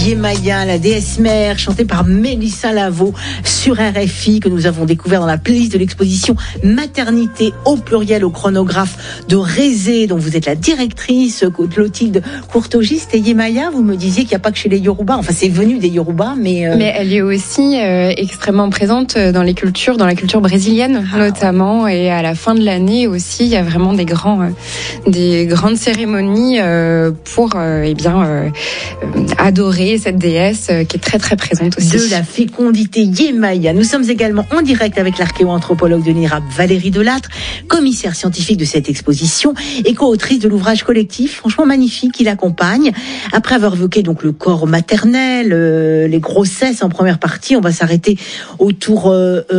Yemaya, la déesse mère, chantée par Mélissa Lavo sur RFI, que nous avons découvert dans la playlist de l'exposition Maternité au pluriel au chronographe de Rézé, dont vous êtes la directrice, Clotilde Courtogiste. Et Yemaya, vous me disiez qu'il n'y a pas que chez les Yoruba, enfin c'est venu des Yoruba, mais elle est aussi extrêmement présente dans les cultures, dans la culture brésilienne notamment, et à la fin de l'année aussi, il y a vraiment des grandes cérémonies pour adorer cette déesse qui est très très présente aussi. De la fécondité Yemaya. Nous sommes également en direct avec l'archéo-anthropologue de l'INRAP, Valérie Delattre, commissaire scientifique de cette exposition et co-autrice de l'ouvrage collectif, franchement magnifique, qui l'accompagne. Après avoir évoqué donc le corps maternel, les grossesses en première partie, on va s'arrêter autour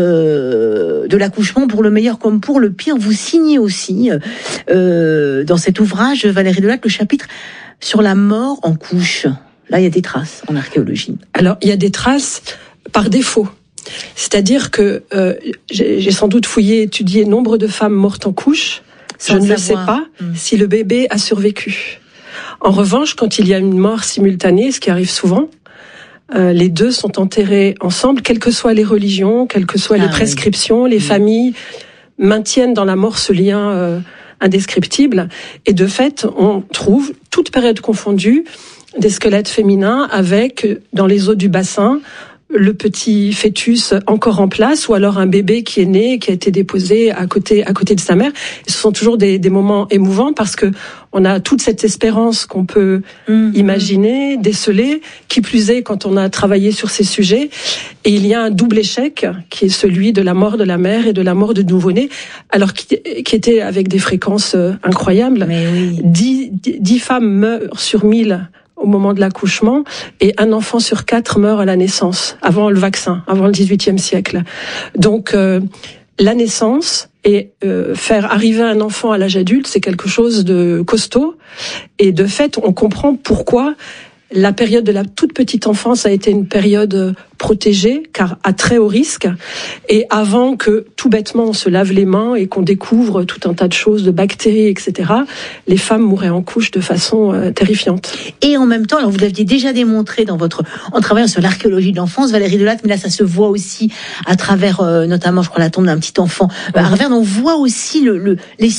de l'accouchement, pour le meilleur comme pour le pire. Vous signez aussi dans cet ouvrage, Valérie Delattre, le chapitre sur la mort en couche. Là, il y a des traces en archéologie. Alors, il y a des traces par défaut. C'est-à-dire que j'ai sans doute étudié nombre de femmes mortes en couche. Je ne sais pas si le bébé a survécu. En revanche, quand il y a une mort simultanée, ce qui arrive souvent, les deux sont enterrés ensemble, quelles que soient les religions, quelles que soient les prescriptions, les familles maintiennent dans la mort ce lien indescriptible. Et de fait, on trouve, toute période confondue, des squelettes féminins avec, dans les os du bassin, le petit fœtus encore en place, ou alors un bébé qui est né, qui a été déposé à côté de sa mère. Et ce sont toujours des moments émouvants parce que on a toute cette espérance qu'on peut imaginer, déceler, qui plus est quand on a travaillé sur ces sujets. Et il y a un double échec qui est celui de la mort de la mère et de la mort du nouveau-né, alors qui était avec des fréquences incroyables. Mais oui. 10 femmes meurent sur 1000 au moment de l'accouchement, et un enfant sur 4 meurt à la naissance, avant le vaccin, avant le XVIIIe siècle. Donc, la naissance et faire arriver un enfant à l'âge adulte, c'est quelque chose de costaud. Et de fait, on comprend pourquoi la période de la toute petite enfance a été une période protégée, car à très haut risque. Et avant que, tout bêtement, on se lave les mains et qu'on découvre tout un tas de choses, de bactéries, etc., les femmes mouraient en couche de façon terrifiante. Et en même temps, alors vous l'aviez déjà démontré en travaillant sur l'archéologie de l'enfance, Valérie Delattre, mais là ça se voit aussi à travers, notamment, je crois, la tombe d'un petit enfant. À travers, on voit aussi le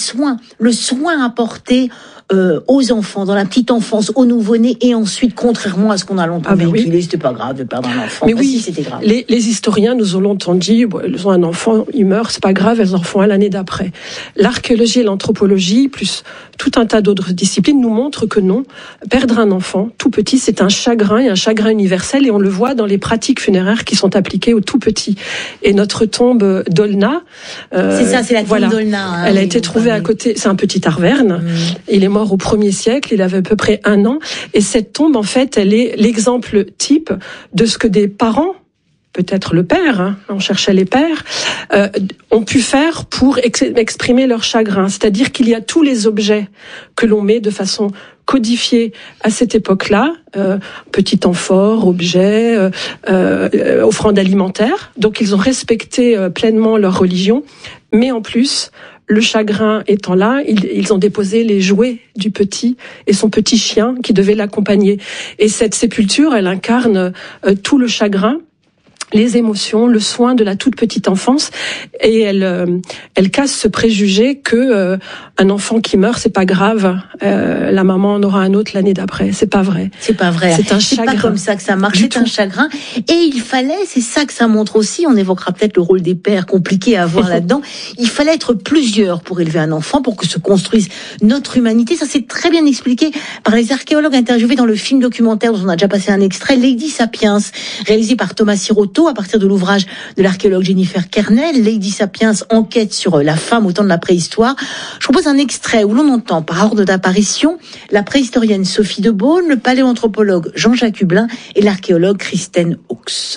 soin apporté aux enfants, dans la petite enfance, aux nouveau-nés, et ensuite, contrairement à ce qu'on a longtemps véhiculé, c'était pas grave de perdre un enfant. Mais oui, c'était grave. Les historiens nous ont longtemps dit, elles ont un enfant, il meurt, c'est pas grave, elles en font un l'année d'après. L'archéologie et l'anthropologie, plus tout un tas d'autres disciplines, nous montrent que non, perdre un enfant tout petit, c'est un chagrin, et un chagrin universel, et on le voit dans les pratiques funéraires qui sont appliquées aux tout petits. Et notre tombe d'Olna, c'est ça, c'est la tombe d'Olna. Elle a été trouvée à côté, c'est un petit Arverne, il est mort au 1er siècle, il avait à peu près 1 an, et cette tombe, en fait, elle est l'exemple type de ce que des parents, peut-être le père, on cherchait les pères, ont pu faire pour exprimer leur chagrin. C'est-à-dire qu'il y a tous les objets que l'on met de façon codifiée à cette époque-là, petit amphore, objets, offrandes alimentaires. Donc ils ont respecté pleinement leur religion, mais en plus, le chagrin étant là, ils ont déposé les jouets du petit et son petit chien qui devait l'accompagner. Et cette sépulture, elle incarne tout le chagrin, les émotions, le soin de la toute petite enfance, et elle casse ce préjugé que un enfant qui meurt, c'est pas grave, la maman en aura un autre l'année d'après. C'est pas vrai. C'est pas vrai. C'est un chagrin. C'est pas comme ça que ça marche. C'est un chagrin. Et il fallait, c'est ça que ça montre aussi. On évoquera peut-être le rôle des pères, compliqué à voir là-dedans. Il fallait être plusieurs pour élever un enfant, pour que se construise notre humanité. Ça, c'est très bien expliqué par les archéologues interviewés dans le film documentaire dont on a déjà passé un extrait, Lady Sapiens, réalisé par Thomas Sirotto à partir de l'ouvrage de l'archéologue Jennifer Kernel. Lady Sapiens enquête sur la femme au temps de la préhistoire. Je propose un extrait où l'on entend par ordre d'apparition la préhistorienne Sophie de Beaune, le paléoanthropologue Jean-Jacques Hublin et l'archéologue Kristen Hawkes.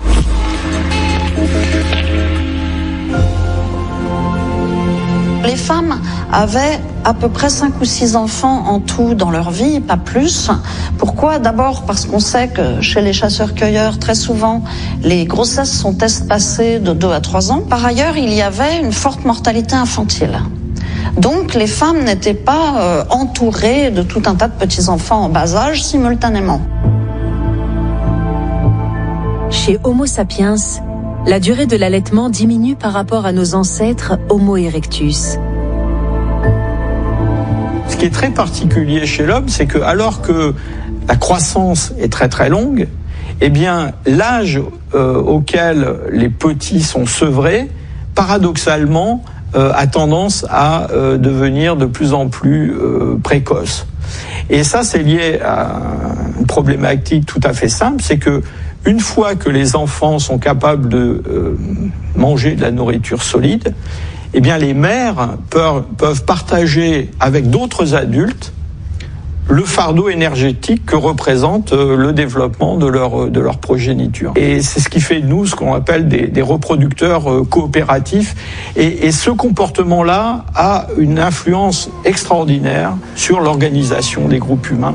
Les femmes avaient à peu près 5 ou 6 enfants en tout dans leur vie, pas plus. Pourquoi ? D'abord parce qu'on sait que chez les chasseurs-cueilleurs, très souvent, les grossesses sont espacées de 2 à 3 ans. Par ailleurs, il y avait une forte mortalité infantile. Donc les femmes n'étaient pas entourées de tout un tas de petits-enfants en bas âge simultanément. Chez Homo sapiens, la durée de l'allaitement diminue par rapport à nos ancêtres Homo erectus. Ce qui est très particulier chez l'homme, c'est que alors que la croissance est très très longue, eh bien l'âge auquel les petits sont sevrés, paradoxalement, a tendance à devenir de plus en plus précoce. Et ça, c'est lié à une problématique tout à fait simple, c'est que une fois que les enfants sont capables de manger de la nourriture solide, eh bien les mères peuvent partager avec d'autres adultes le fardeau énergétique que représente le développement de leur progéniture. Et c'est ce qui fait de nous ce qu'on appelle des reproducteurs coopératifs. Et ce comportement-là a une influence extraordinaire sur l'organisation des groupes humains.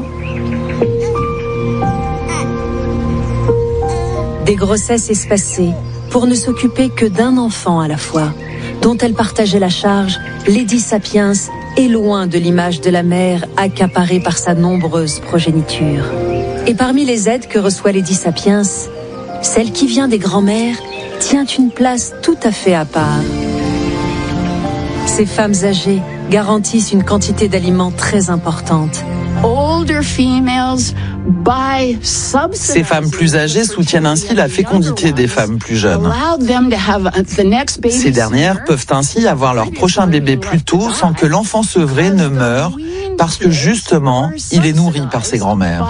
Des grossesses espacées pour ne s'occuper que d'un enfant à la fois, dont elle partageait la charge, Lady Sapiens est loin de l'image de la mère accaparée par sa nombreuse progéniture. Et parmi les aides que reçoit Lady Sapiens, celle qui vient des grands-mères tient une place tout à fait à part. Ces femmes âgées garantissent une quantité d'aliments très importante. Ces femmes plus âgées soutiennent ainsi la fécondité des femmes plus jeunes. Ces dernières peuvent ainsi avoir leur prochain bébé plus tôt sans que l'enfant sevré ne meure parce que justement, il est nourri par ses grands-mères.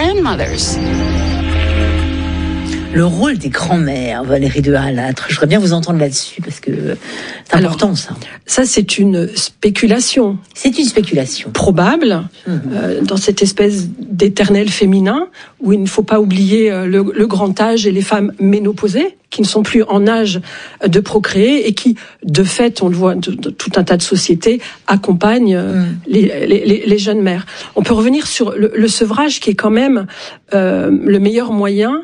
Le rôle des grands-mères, Valérie de Halâtre, je voudrais bien vous entendre là-dessus parce que c'est important ça. Ça, c'est une spéculation. C'est une spéculation. Probable, dans cette espèce d'éternel féminin, où il ne faut pas oublier le grand âge et les femmes ménopausées, qui ne sont plus en âge de procréer et qui, de fait, on le voit dans tout un tas de sociétés, accompagnent les jeunes mères. On peut revenir sur le sevrage qui est quand même le meilleur moyen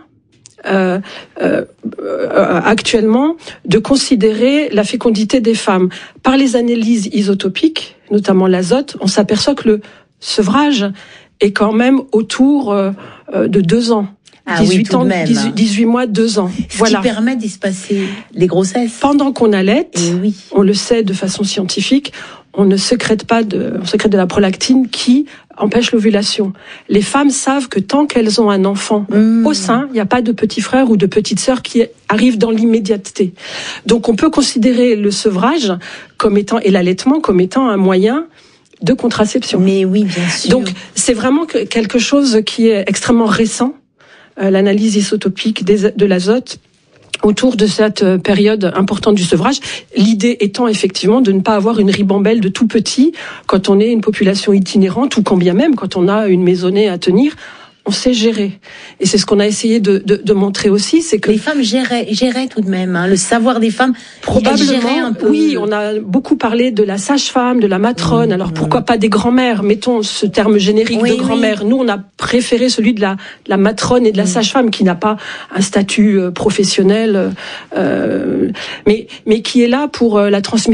actuellement de considérer la fécondité des femmes. Par les analyses isotopiques, notamment l'azote, on s'aperçoit que le sevrage est quand même autour de 2 ans. 18 ans, 18 mois, 2 ans. Ce qui permet d'espacer les grossesses. Pendant qu'on allaite, on le sait de façon scientifique, on sécrète de la prolactine qui empêche l'ovulation. Les femmes savent que tant qu'elles ont un enfant au sein, il n'y a pas de petit frère ou de petite sœur qui arrive dans l'immédiateté. Donc on peut considérer le sevrage comme étant, et l'allaitement comme étant un moyen de contraception. Mais oui, bien sûr. Donc c'est vraiment quelque chose qui est extrêmement récent, l'analyse isotopique de l'azote autour de cette période importante du sevrage. L'idée étant effectivement de ne pas avoir une ribambelle de tout petit quand on est une population itinérante ou quand bien même quand on a une maisonnée à tenir. On sait gérer. Et c'est ce qu'on a essayé de montrer aussi, c'est que... Les femmes géraient tout de même, hein, le savoir des femmes. Probablement, un peu. Oui, on a beaucoup parlé de la sage-femme, de la matrone, alors pourquoi pas des grand-mères, mettons ce terme générique de grand-mère. Nous, on a préféré celui de la matrone et de la sage-femme, qui n'a pas un statut professionnel, mais qui est là pour la transmission